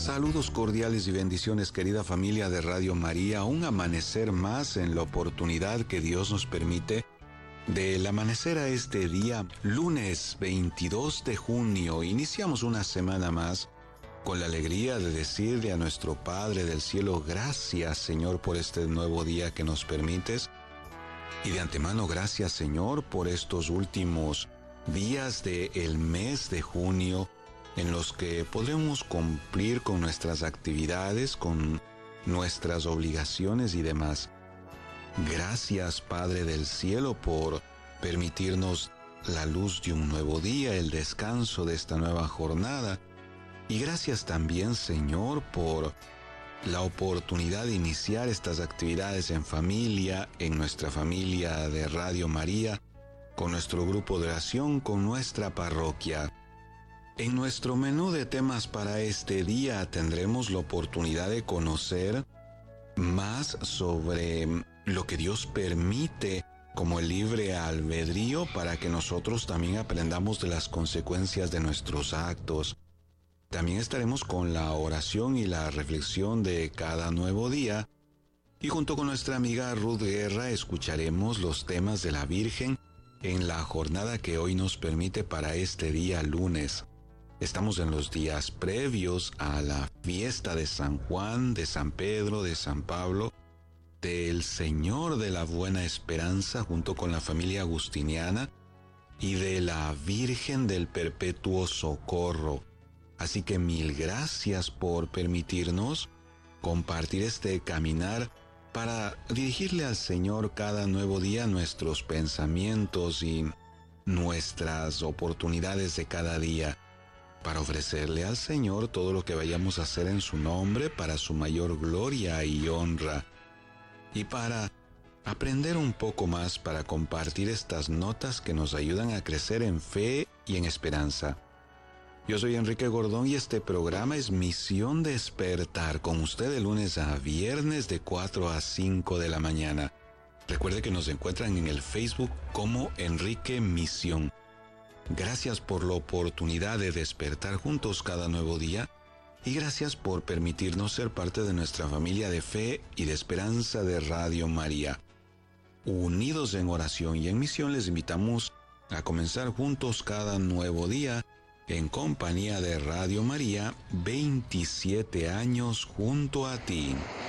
Saludos cordiales y bendiciones, querida familia de Radio María. Un amanecer más en la oportunidad que Dios nos permite del amanecer a este día, lunes 22 de junio. Iniciamos una semana más con la alegría de decirle a nuestro Padre del Cielo, gracias, Señor, por este nuevo día que nos permites. Y de antemano, gracias, Señor, por estos últimos días del mes de junio, en los que podremos cumplir con nuestras actividades, con nuestras obligaciones y demás. Gracias, Padre del Cielo, por permitirnos la luz de un nuevo día, el descanso de esta nueva jornada. Y gracias también, Señor, por la oportunidad de iniciar estas actividades en familia, en nuestra familia de Radio María, con nuestro grupo de oración, con nuestra parroquia. En nuestro menú de temas para este día tendremos la oportunidad de conocer más sobre lo que Dios permite como el libre albedrío para que nosotros también aprendamos de las consecuencias de nuestros actos. También estaremos con la oración y la reflexión de cada nuevo día. Y junto con nuestra amiga Ruth Guerra escucharemos los temas de la Virgen en la jornada que hoy nos permite para este día lunes. Estamos en los días previos a la fiesta de San Juan, de San Pedro, de San Pablo, del Señor de la Buena Esperanza junto con la familia agustiniana y de la Virgen del Perpetuo Socorro. Así que mil gracias por permitirnos compartir este caminar para dirigirle al Señor cada nuevo día nuestros pensamientos y nuestras oportunidades de cada día, para ofrecerle al Señor todo lo que vayamos a hacer en su nombre para su mayor gloria y honra, y para aprender un poco más, para compartir estas notas que nos ayudan a crecer en fe y en esperanza. Yo soy Enrique Gordón y este programa es Misión Despertar, con usted de lunes a viernes de 4 a 5 de la mañana. Recuerde que nos encuentran en el Facebook como Enrique Misión. Gracias por la oportunidad de despertar juntos cada nuevo día y gracias por permitirnos ser parte de nuestra familia de fe y de esperanza de Radio María. Unidos en oración y en misión, les invitamos a comenzar juntos cada nuevo día en compañía de Radio María, 27 años junto a ti.